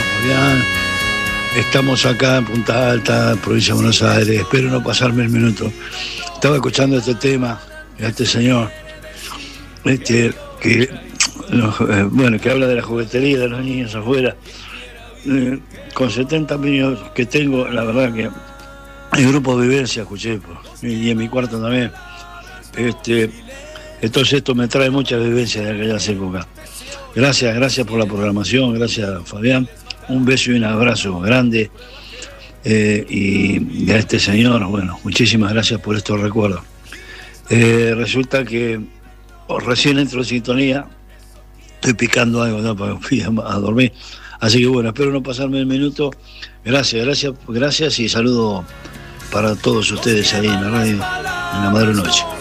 Fabián. Estamos acá en Punta Alta, provincia de Buenos Aires. Espero no pasarme el minuto. Estaba escuchando este tema, a este señor, que habla de la juguetería de los niños afuera. Con 70 años que tengo, la verdad que el grupo Vivencia escuché, y en mi cuarto también. Entonces esto me trae muchas vivencias de aquellas épocas. Gracias por la programación, gracias Fabián. Un beso y un abrazo grande. Y a este señor, bueno, muchísimas gracias por estos recuerdos. Resulta que recién entro en sintonía, estoy picando algo, ¿no? Para que fui a dormir. Así que bueno, espero no pasarme el minuto. Gracias y saludo para todos ustedes ahí en la radio, en la madre noche.